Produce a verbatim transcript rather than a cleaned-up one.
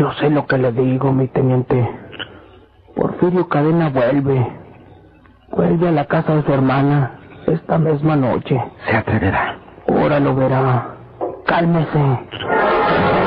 Yo sé lo que le digo, mi teniente. Porfirio Cadena vuelve. Vuelve a la casa de su hermana esta misma noche. Se atreverá. Ahora lo verá. Cálmese.